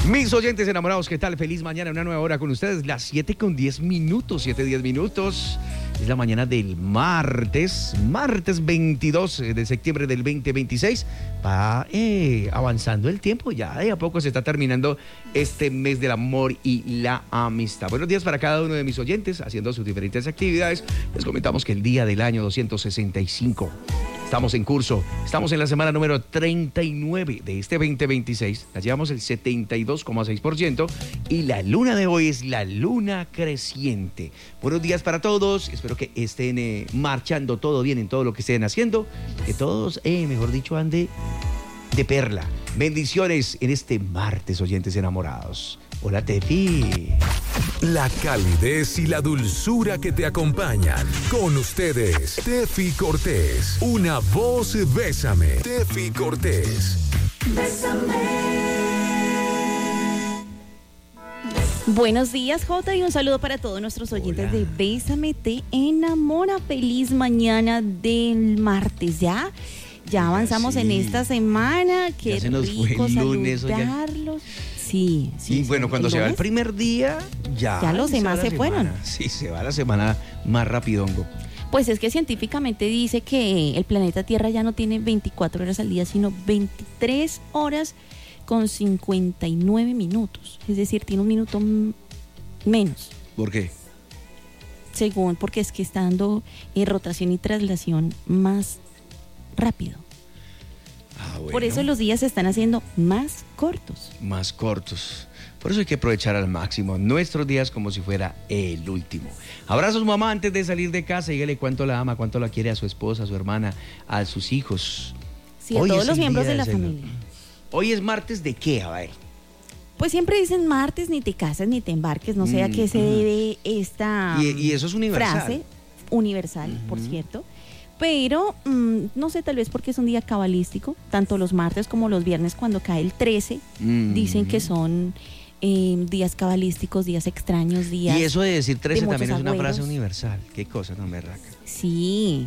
Mis oyentes enamorados, ¿qué tal? Feliz mañana, una nueva hora con ustedes, las 7:10, 7:10. Es la mañana del martes 22 de septiembre del 2026. Va avanzando el tiempo, ya de a poco se está terminando este mes del amor y la amistad. Buenos días para cada uno de mis oyentes, haciendo sus diferentes actividades. Les comentamos que el día del año 265. Estamos en curso, estamos en la semana número 39 de este 2026, la llevamos el 72,6% y la luna de hoy es la luna creciente. Buenos días para todos, espero que estén marchando todo bien en todo lo que estén haciendo, que todos, mejor dicho, ande de perla. Bendiciones en este martes, oyentes enamorados. Hola, Tefi. La calidez y la dulzura que te acompañan. Con ustedes, Tefi Cortés. Una voz Bésame. Tefi Cortés. Bésame. Buenos días, Jota, y un saludo para todos nuestros oyentes. Hola. De Bésame Te Enamora. Feliz mañana del martes, ¿ya? Ya avanzamos en esta semana. Qué ya se nos rico fue el lunes, saludarlos. Sí. Y bueno, cuando se va el primer día, ya los demás se fueron. Sí, se va la semana más rapidongo. Pues es que científicamente dice que el planeta Tierra ya no tiene 24 horas al día, sino 23 horas con 59 minutos. Es decir, tiene un minuto menos. ¿Por qué? Porque es que está dando rotación y traslación más rápido. Bueno. Por eso los días se están haciendo más cortos. Más cortos. Por eso hay que aprovechar al máximo nuestros días como si fuera el último. Abrazos, mamá, antes de salir de casa. Dígale cuánto la ama, cuánto la quiere a su esposa, a su hermana, a sus hijos. Sí, a todos los miembros de la familia. Hoy es martes de qué, a ver. Pues siempre dicen martes, ni te casas ni te embarques. No sé a qué se debe esta y eso es universal. Frase universal, por cierto. Pero, no sé, tal vez porque es un día cabalístico, tanto los martes como los viernes cuando cae el 13, dicen que son días cabalísticos, días extraños, días. Y eso de decir 13 también es una agüeros. frase universal. Qué cosa, no me raca. Sí.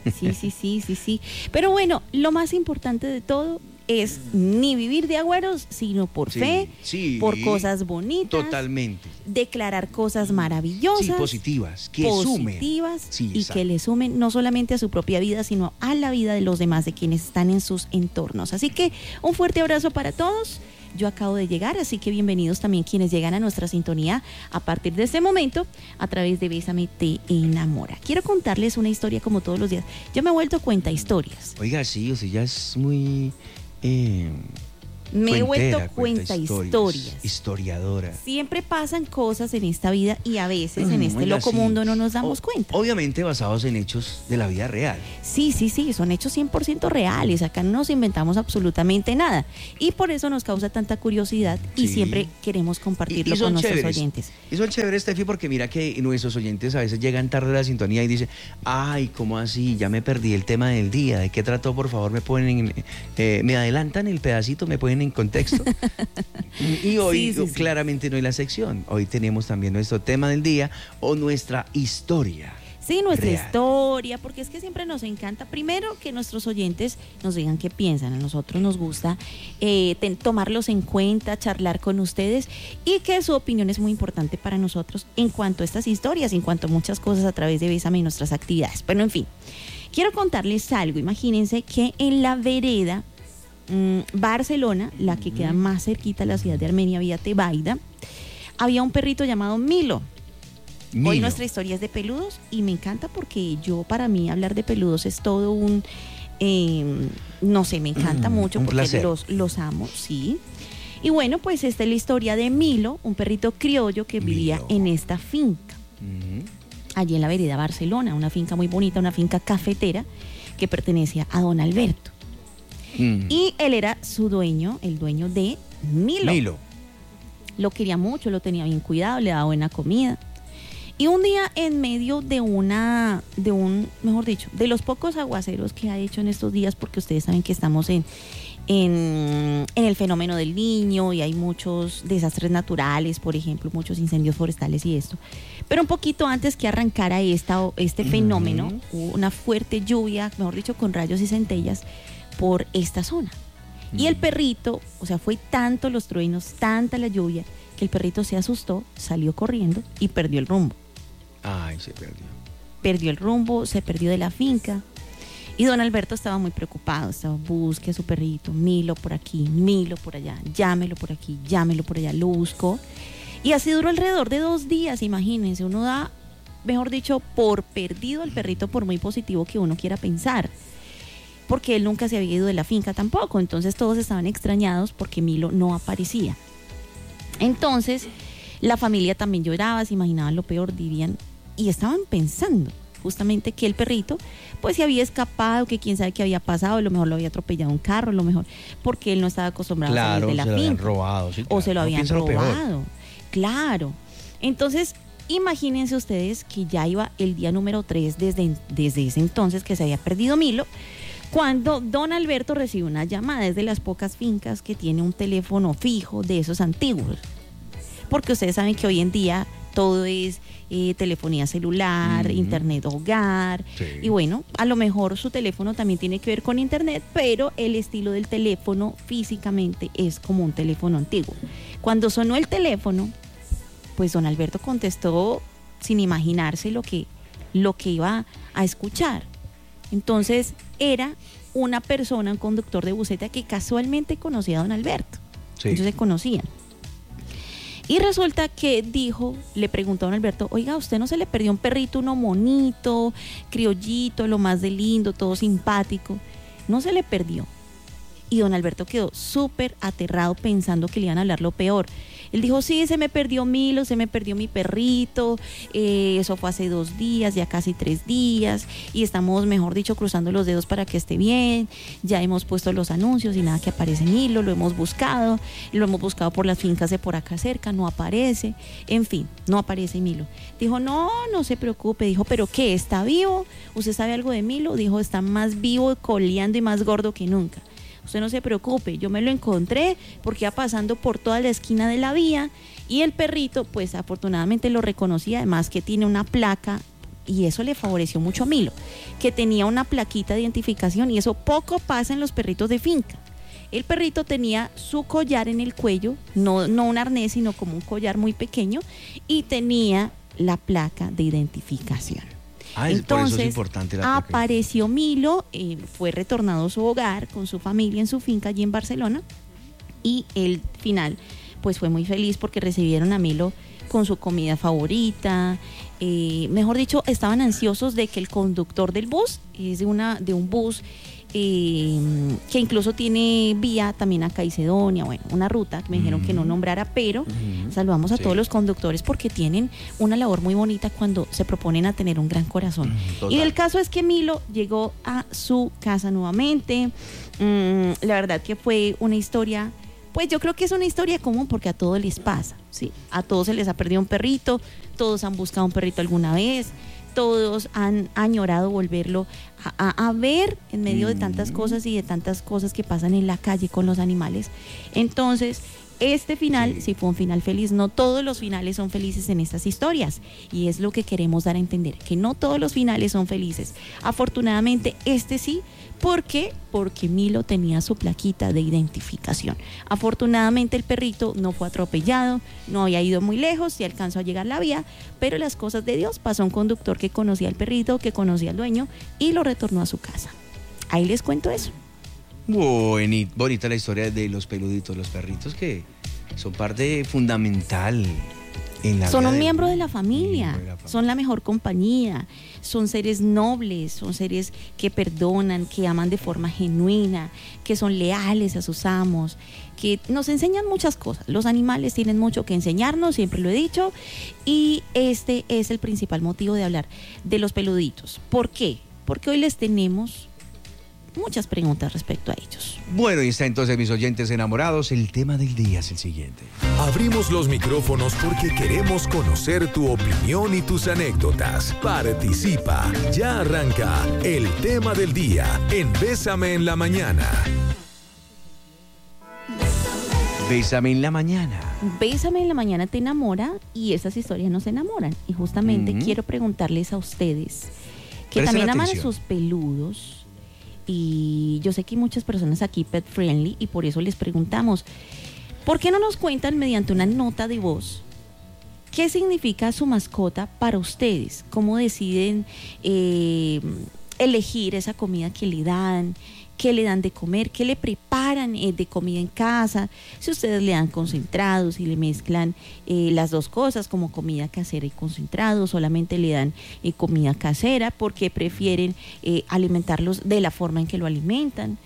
Pero bueno, lo más importante de todo es ni vivir de agüeros, sino por fe, por cosas bonitas. Totalmente. Declarar cosas maravillosas. Sí, positivas. Que sumen. Y que le sumen no solamente a su propia vida, sino a la vida de los demás, de quienes están en sus entornos. Así que un fuerte abrazo para todos. Yo acabo de llegar, así que bienvenidos también quienes llegan a nuestra sintonía a partir de este momento a través de Bésame Te Enamora. Quiero contarles una historia como todos los días. Yo me he vuelto cuenta historias. Oiga, sí, o sea, ya es muy... me he vuelto cuenta historias. Historiadora. Siempre pasan cosas en esta vida y a veces en este loco mundo no nos damos cuenta. Obviamente basados en hechos de la vida real. Sí, son hechos 100% reales. Acá no nos inventamos absolutamente nada. Y por eso nos causa tanta curiosidad y siempre queremos compartirlo con nuestros oyentes. Y son chéveres, Tefi, porque mira que nuestros oyentes a veces llegan tarde a la sintonía y dicen, ay, ¿cómo así? Ya me perdí el tema del día. ¿De qué trató? Por favor, me ponen, me adelantan el pedacito, me ponen en contexto. Y hoy claramente no hay la sección. Hoy tenemos también nuestro tema del día o nuestra historia. Sí, nuestra real. Historia, porque es que siempre nos encanta, primero, que nuestros oyentes nos digan qué piensan. A nosotros nos gusta tomarlos en cuenta, charlar con ustedes y que su opinión es muy importante para nosotros en cuanto a estas historias, en cuanto a muchas cosas a través de Bésame y nuestras actividades. Pero en fin, quiero contarles algo. Imagínense que en la vereda Barcelona, la que queda más cerquita a la ciudad de Armenia, vía Tebaida, había un perrito llamado Milo. Hoy nuestra historia es de peludos y me encanta porque para mí hablar de peludos es todo un, no sé, me encanta mucho porque los amo, sí. Y bueno, pues esta es la historia de Milo, un perrito criollo que vivía en esta finca, allí en la vereda Barcelona, una finca muy bonita, una finca cafetera que pertenecía a don Alberto. Y él era su dueño, el dueño de Milo. Lo quería mucho, lo tenía bien cuidado, le daba buena comida. Y un día en medio de los pocos aguaceros que ha hecho en estos días, porque ustedes saben que estamos en el fenómeno del Niño y hay muchos desastres naturales, por ejemplo, muchos incendios forestales y esto. Pero un poquito antes que arrancara este fenómeno, hubo una fuerte lluvia, mejor dicho, con rayos y centellas por esta zona. Y el perrito, o sea, fue tanto los truenos, tanta la lluvia, que el perrito se asustó, salió corriendo y perdió el rumbo. Ay, se perdió. Perdió el rumbo, se perdió de la finca. Y don Alberto estaba muy preocupado, busque a su perrito, Milo por aquí, Milo por allá, llámelo por aquí, llámelo por allá, lo buscó. Y así duró alrededor de 2 días, imagínense, uno da, mejor dicho, por perdido al perrito, por muy positivo que uno quiera pensar. Porque él nunca se había ido de la finca tampoco, entonces todos estaban extrañados porque Milo no aparecía. Entonces, la familia también lloraba, se imaginaban lo peor, dirían, y estaban pensando justamente que el perrito pues se había escapado, que quién sabe qué había pasado, a lo mejor lo había atropellado un carro, a lo mejor porque él no estaba acostumbrado a salir de la finca. Claro, se lo habían robado. Sí, o se lo habían robado. Claro. Entonces, imagínense ustedes que ya iba el día número 3 desde ese entonces que se había perdido Milo, cuando don Alberto recibe una llamada. Es de las pocas fincas que tiene un teléfono fijo de esos antiguos. Porque ustedes saben que hoy en día todo es telefonía celular, internet hogar. Sí. Y bueno, a lo mejor su teléfono también tiene que ver con internet, pero el estilo del teléfono físicamente es como un teléfono antiguo. Cuando sonó el teléfono, pues don Alberto contestó sin imaginarse lo que iba a escuchar. Entonces era una persona, un conductor de buseta que casualmente conocía a don Alberto. Sí. Ellos se conocían. Y resulta que le preguntó a don Alberto, oiga, ¿a usted no se le perdió un perrito, uno monito, criollito, lo más de lindo, todo simpático? No se le perdió. Y don Alberto quedó súper aterrado pensando que le iban a hablar lo peor. Él dijo, sí, se me perdió Milo, se me perdió mi perrito, eso fue hace 2 días, ya casi 3 días, y estamos, mejor dicho, cruzando los dedos para que esté bien, ya hemos puesto los anuncios y nada que aparece Milo, lo hemos buscado por las fincas de por acá cerca, no aparece, en fin, no aparece Milo. Dijo, no se preocupe, dijo, ¿pero qué? ¿Está vivo? ¿Usted sabe algo de Milo? Dijo, está más vivo, coleando y más gordo que nunca. Usted no se preocupe, yo me lo encontré porque iba pasando por toda la esquina de la vía y el perrito, pues afortunadamente lo reconocí, además que tiene una placa y eso le favoreció mucho a Milo, que tenía una plaquita de identificación y eso poco pasa en los perritos de finca. El perrito tenía su collar en el cuello, no un arnés, sino como un collar muy pequeño y tenía la placa de identificación. Entonces, por eso es importante la placa. Apareció Milo, fue retornado a su hogar con su familia en su finca allí en Barcelona y el final pues fue muy feliz porque recibieron a Milo con su comida favorita, mejor dicho, estaban ansiosos de que el conductor del bus, es de un bus que incluso tiene vía también a Caicedonia, bueno, una ruta que me dijeron que no nombrara, pero saludamos a todos los conductores porque tienen una labor muy bonita cuando se proponen a tener un gran corazón. Y el caso es que Milo llegó a su casa nuevamente. La verdad que fue una historia, pues yo creo que es una historia común porque a todos les pasa, ¿sí? A todos se les ha perdido un perrito, todos han buscado un perrito alguna vez, todos han añorado volverlo a ver en medio de tantas cosas y de tantas cosas que pasan en la calle con los animales. Entonces, este final sí fue un final feliz. No todos los finales son felices en estas historias y es lo que queremos dar a entender, que no todos los finales son felices. Afortunadamente, este sí. ¿Por qué? Porque Milo tenía su plaquita de identificación. Afortunadamente el perrito no fue atropellado, no había ido muy lejos y alcanzó a llegar a la vía, pero las cosas de Dios, pasó un conductor que conocía al perrito, que conocía al dueño y lo retornó a su casa. Ahí les cuento eso. Bonita la historia de los peluditos, los perritos que son parte fundamental en la vida. Son un miembro de la familia, son la mejor compañía, son seres nobles, son seres que perdonan, que aman de forma genuina, que son leales a sus amos, que nos enseñan muchas cosas. Los animales tienen mucho que enseñarnos, siempre lo he dicho, y este es el principal motivo de hablar de los peluditos. ¿Por qué? Porque hoy les tenemos muchas preguntas respecto a ellos. Bueno, y está entonces, mis oyentes enamorados, el tema del día es el siguiente. Abrimos los micrófonos porque queremos conocer tu opinión y tus anécdotas. Participa. Ya arranca el tema del día en Bésame en la Mañana. Bésame en la mañana. Bésame en la mañana te enamora y esas historias nos enamoran. Y justamente quiero preguntarles a ustedes que Presten también aman a atención. sus peludos. y yo sé que hay muchas personas aquí pet friendly y por eso les preguntamos, ¿por qué no nos cuentan mediante una nota de voz qué significa su mascota para ustedes? ¿Cómo deciden elegir esa comida que le dan? ¿Qué le dan de comer? ¿Qué le preparan de comida en casa? Si ustedes le dan concentrados, si le mezclan las dos cosas como comida casera y concentrado, solamente le dan comida casera, porque prefieren alimentarlos de la forma en que lo alimentan.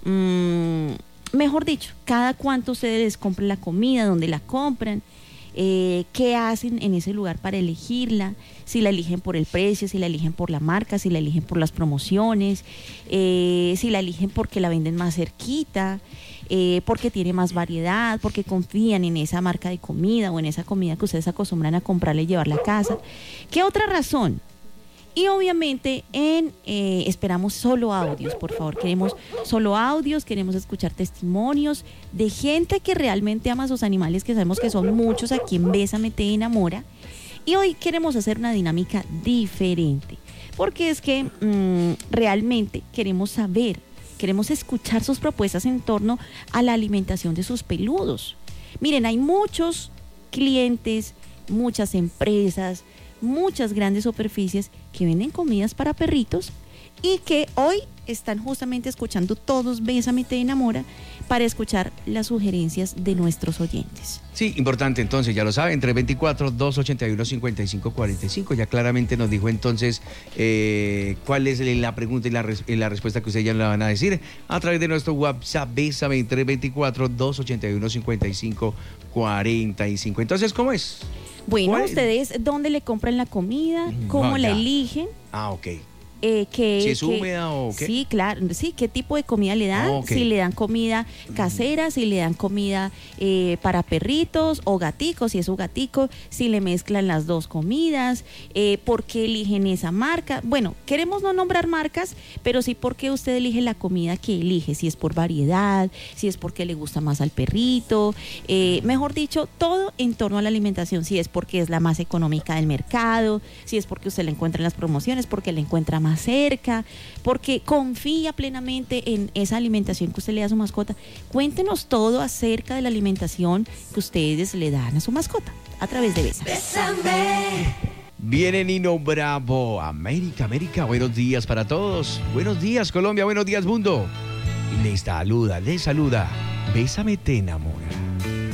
Mejor dicho, cada cuánto ustedes les compran la comida, dónde la compran. Qué hacen en ese lugar para elegirla, si la eligen por el precio, si la eligen por la marca, si la eligen por las promociones, si la eligen porque la venden más cerquita, porque tiene más variedad, porque confían en esa marca de comida o en esa comida que ustedes acostumbran a comprarle y llevarla a casa. ¿Qué otra razón? Y obviamente esperamos solo audios, por favor, queremos solo audios, queremos escuchar testimonios de gente que realmente ama a sus animales, que sabemos que son muchos aquí en Bésame Te Enamora. Y hoy queremos hacer una dinámica diferente, porque es que realmente queremos saber, queremos escuchar sus propuestas en torno a la alimentación de sus peludos. Miren, hay muchos clientes, muchas empresas, muchas grandes superficies que venden comidas para perritos y que hoy están justamente escuchando todos Bésame Te Enamora para escuchar las sugerencias de nuestros oyentes. Sí, importante entonces, ya lo saben, 324-281-5545, ya claramente nos dijo entonces cuál es la pregunta y la respuesta que ustedes ya le van a decir a través de nuestro WhatsApp Bésame 324-281-5545. Entonces, ¿cómo es? Bueno, ¿ustedes dónde le compran la comida? ¿Cómo la eligen? Ok. Si es húmeda o qué. Sí, claro, sí, qué tipo de comida le dan, si le dan comida casera, si le dan comida para perritos o gaticos, si es un gatico, si le mezclan las dos comidas, por qué eligen esa marca. Bueno, queremos no nombrar marcas, pero sí por qué usted elige la comida que elige, si es por variedad, si es porque le gusta más al perrito, mejor dicho, todo en torno a la alimentación, si es porque es la más económica del mercado, si es porque usted la encuentra en las promociones, porque la encuentra más cerca, porque confía plenamente en esa alimentación que usted le da a su mascota. Cuéntenos todo acerca de la alimentación que ustedes le dan a su mascota a través de Bésame. Viene Nino Bravo, América, buenos días para todos. Buenos días Colombia, buenos días mundo. Les saluda, Bésame Te Enamora.